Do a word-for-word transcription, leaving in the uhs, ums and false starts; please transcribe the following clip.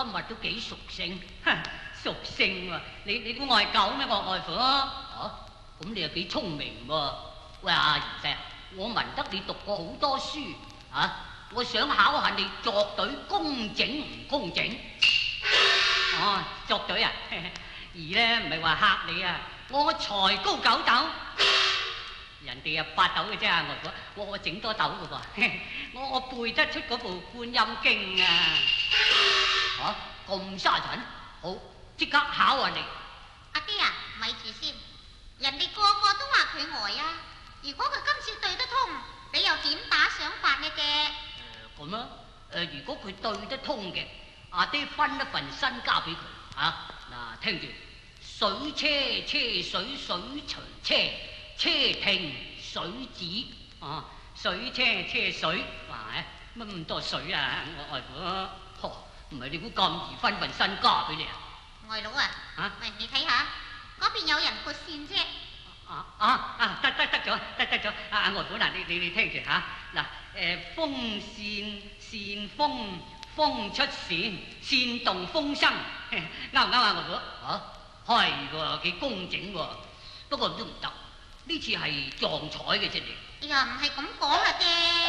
今日都幾熟性，熟性喎！你你估我係狗咩？我外父啊，咁你又幾聰明喎？喂阿賢仔，我聞得你讀過好多書啊，我想考下你作對工整唔工整？哦，作對啊！而咧唔係話嚇你啊，我才高九斗。人哋啊八斗嘅啫，外父，我我整多斗嘅噃，我我背得出嗰部觀音經啊！嚇咁沙塵，好即刻考下你。 阿爹啊，咪住先，人哋個個都話佢呆啊！如果佢今次對得通，你又點打賞法呢嘅？ 誒咁啊，誒如果佢對得通嘅，阿爹分一份身家俾佢嚇。嗱，聽住，水車車水水隨車。車停水止啊！水車車水，哇！乜咁多水啊？我外父，呵，唔係你估咁易分份身家俾你啊？ 外佬啊， 啊， 喂，你睇下嗰邊有人撥線啫。 啊啊啊！得得得咗，得得咗！啊外父嗱，你你你聽住嚇嗱，誒風扇扇風風出線，煽動風生，啱唔啱啊外父？嚇係喎，幾工整喎，不過都唔得。呢次係撞彩嘅啫，你。 哎呀，唔係咁講啊嘅。